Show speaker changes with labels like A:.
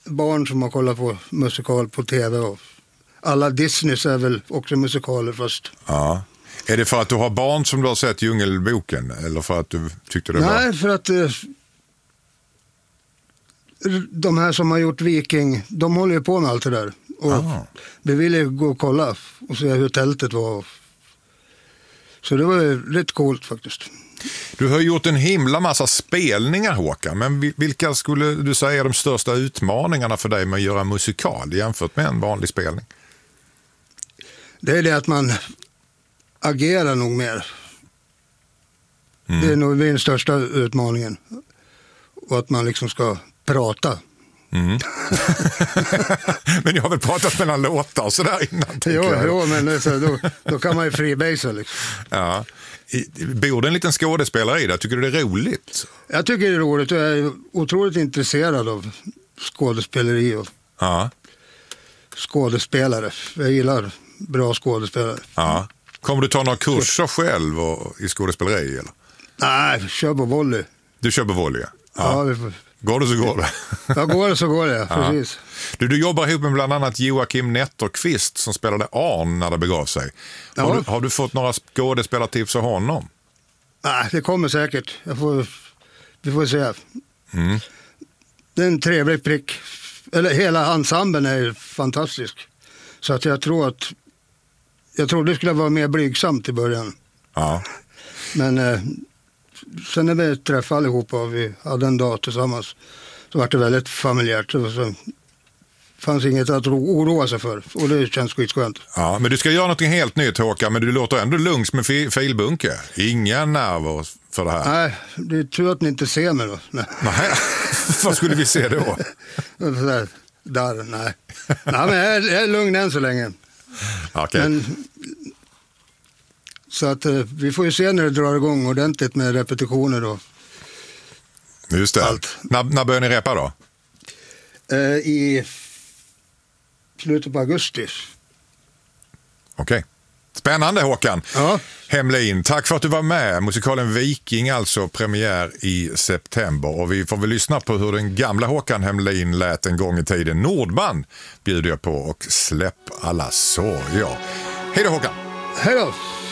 A: barn som har kollat på musikal på tv och alla Disneys är väl också musikaler fast.
B: Ja. Är det för att du har barn som du har sett Djungelboken eller för att du tyckte det var?
A: Nej, för att de här som har gjort Viking, de håller ju på med allt det där. Och vi ville gå och kolla och se hur tältet var. Så det var ju rätt coolt faktiskt.
B: Du har gjort en himla massa spelningar, Håkan, men vilka skulle du säga är de största utmaningarna för dig med att göra musikal jämfört med en vanlig spelning?
A: Det är det att man agerar nog mer. Det är nog den största utmaningen. Och att man liksom ska prata.
B: Men jag har väl pratat mellan låtar och sådär innan.
A: Jo, men då kan man ju freebasea liksom.
B: Ja. Bor det en liten skådespelare i det? Tycker du det är roligt?
A: Jag tycker det är roligt och jag är otroligt intresserad av skådespeleri och skådespelare. Jag gillar bra skådespelare.
B: Ja. Kommer du ta några kurser själv i skådespeleri? Eller?
A: Nej, kör på volley.
B: Du kör på volley?
A: Ja,
B: går det så går det.
A: Ja, går det så går det, precis.
B: Du jobbar ihop med bland annat Joakim Netterqvist som spelade Arn när det begav sig. Har du fått några skådespelartips av honom?
A: Nej, det kommer säkert. Vi får se. Det är en trevlig prick. Eller hela ensemblen är fantastisk. Så att jag tror det skulle vara mer blygsamt i början.
B: Ja.
A: Men sen när vi träffade allihopa och vi hade en dag tillsammans så var det väldigt familjärt. Så fanns inget att oroa sig för och det känns skitskönt.
B: Ja, men du ska göra något helt nytt, Håkan, men du låter ändå lungs med filbunke. Inga nerver för det här.
A: Nej, det är tur att ni inte ser mig då. Nej.
B: Vad skulle vi se då?
A: Nej. Nej, men jag är lugn än så länge.
B: Okay.
A: Men, så att vi får ju se när det drar igång ordentligt med repetitioner och
B: just det.
A: Allt.
B: När börjar ni repa då?
A: I slutet på augusti.
B: Okej. Spännande, Håkan.
A: Ja.
B: Hemlin, tack för att du var med. Musikalen Viking, alltså premiär i september. Och vi får väl lyssna på hur den gamla Håkan Hemlin lät en gång i tiden. Nordman bjuder jag på och släpp alla sorger. Hej då, Håkan.
A: Hej då.